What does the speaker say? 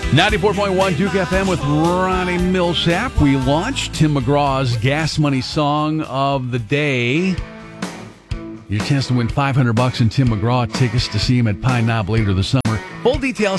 94.1 Duke FM with Ronnie Millsap. We launched Tim McGraw's Gas Money Song of the Day. Your chance to win $500 in Tim McGraw tickets to see him at Pine Knob later this summer. Full details